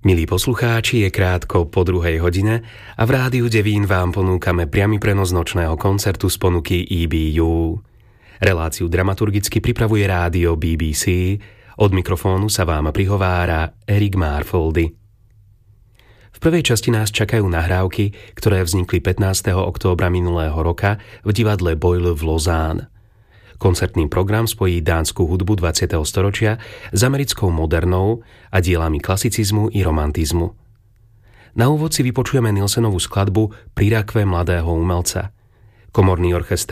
Milí poslucháči, je krátko po 2:00 a v Rádiu Devín vám ponúkame priamy prenos nočného koncertu z ponuky EBU. Reláciu dramaturgicky pripravuje rádio BBC, od mikrofónu sa vám prihovára Eric Marfoldy. V prvej časti nás čakajú nahrávky, ktoré vznikli 15. októbra minulého roka v divadle Boyle v Lausanne. Koncertný program spojí dánsku hudbu 20. storočia s americkou modernou a dielami klasicizmu i romantizmu. Na úvod si vypočujeme Nilsenovú skladbu Pri rakve mladého umelca. Komorný orchester